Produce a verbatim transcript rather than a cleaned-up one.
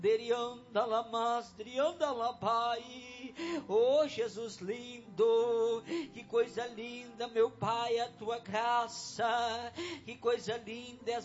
Oh, Jesus lindo, que coisa linda, meu Pai, a tua graça, que coisa linda